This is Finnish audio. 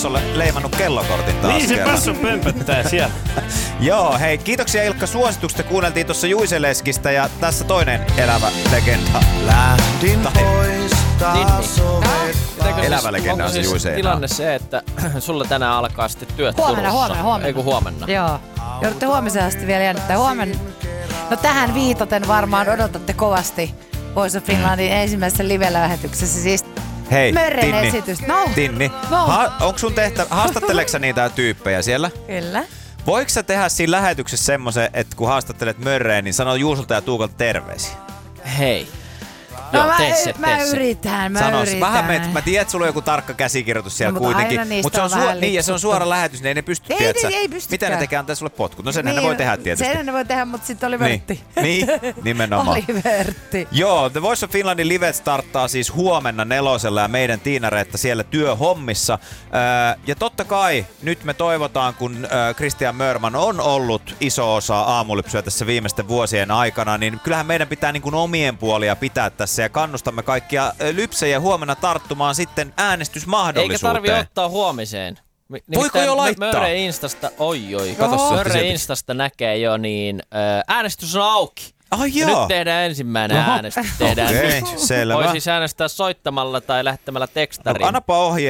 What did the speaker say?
Ole leimannut kellokortin taas Niin se kerran. passu pömpöttää siellä. Joo, hei, kiitoksia Ilkka suosituksesta. Kuunneltiin tuossa Juise Leskistä ja tässä toinen elävä legenda. Lähdin pois taas ovet. Elävä legenda on se Juise enää. Tilanne se, että sulla tänään alkaa sitten työt Huomenna. Ei kun huomenna. Joo. Joudutte huomiseen asti vielä jännittää. Huomenna. No tähän viitaten varmaan odotatte kovasti Voice of Finlandin ensimmäisessä live-lähetyksessä. Siis Hei, Mörren Tinni. esitys. No. Tinni. No. Onko sun haastatteleksä niitä tyyppejä siellä? Kyllä. Voiko sä tehdä siinä lähetyksessä semmoisen, että kun haastattelet Mörreen, niin sanoo Juusolta ja Tuukolta terveisiä? Hei. No Joo, mä yritän. Vähän mä tiedän, että sulla on joku tarkka käsikirjoitus siellä No, mutta kuitenkin. aina niistä Mutta se on, on vähän niin, ja se on suora lähetys, niin ei ne pysty, tiedätkö? Ei pystykään. Mitä ne tekee, antaa sulle potkut? No senhän ne voi tehdä tietysti. Sen ne voi tehdä, mutta sitten oli Vertti. Niin, nimenomaan. Oli Vertti. Joo, The Voice of Finlandin live starttaa siis huomenna 4 ja meidän Tiina-Reetta siellä työhommissa. Ja totta kai nyt me toivotaan, kun Christian Mörman on ollut iso osa aamulypsyä tässä viimeisten vuosien aikana, niin kyllähän meidän pitää niin kuin omien puolia pitää tässä ja kannustamme kaikkia lypsejä huomenna tarttumaan sitten äänestysmahdollisuuteen. Eikä tarvi ottaa huomiseen. Voiko jo laittaa? Mörren Instasta, Mörren Instasta näkee jo, niin äänestys on auki. Ai Ja joo. nyt tehdään ensimmäinen äänestys. Okei, selvä. Voi siis äänestää soittamalla tai lähettämällä tekstariin. Annapa ohje.